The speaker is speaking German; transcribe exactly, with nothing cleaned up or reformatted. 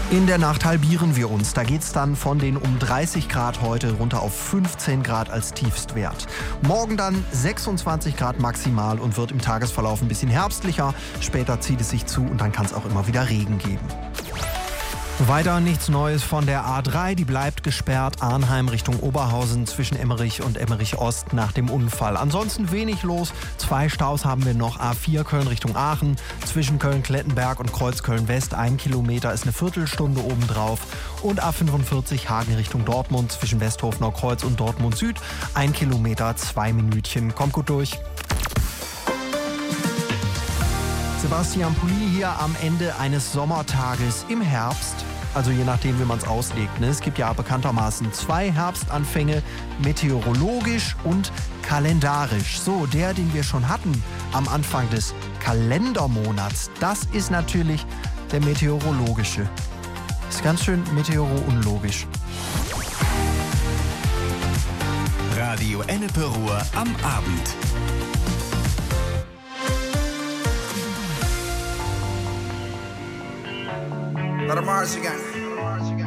In der Nacht halbieren wir uns. Da geht's dann von den um dreißig Grad heute runter auf fünfzehn Grad als Tiefstwert. Morgen dann sechsundzwanzig Grad maximal und wird im Tagesverlauf ein bisschen herbstlicher. Später zieht es sich zu und dann kann es auch immer wieder Regen geben. Weiter nichts Neues von der A drei, die bleibt gesperrt, Arnheim Richtung Oberhausen zwischen Emmerich und Emmerich Ost nach dem Unfall. Ansonsten wenig los, zwei Staus haben wir noch, A vier Köln Richtung Aachen, zwischen Köln-Klettenberg und Kreuzköln West, ein Kilometer ist eine Viertelstunde obendrauf und A fünfundvierzig Hagen Richtung Dortmund zwischen Westhofener Kreuz und Dortmund Süd, ein Kilometer, zwei Minütchen. Kommt gut durch. Sebastian Pulli hier am Ende eines Sommertages im Herbst. Also je nachdem, wie man es auslegt. Ne? Es gibt ja bekanntermaßen zwei Herbstanfänge, meteorologisch und kalendarisch. So, der, den wir schon hatten am Anfang des Kalendermonats, das ist natürlich der meteorologische. Ist ganz schön meteoro-unlogisch. Radio Ennepe Ruhr am Abend. Let 'em Mars again.